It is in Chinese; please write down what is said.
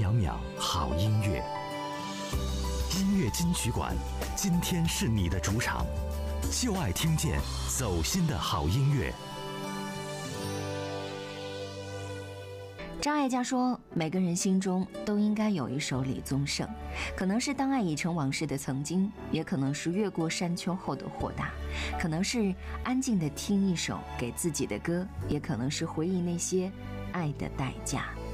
秒秒好音乐。音乐金曲馆，今天是你的主场，就爱听见走心的好音乐。 张艾嘉说，每个人心中都应该有一首李宗盛，可能是当爱已成往事的曾经，也可能是越过山丘后的豁达，可能是安静地听一首给自己的歌，也可能是回忆那些爱的代价。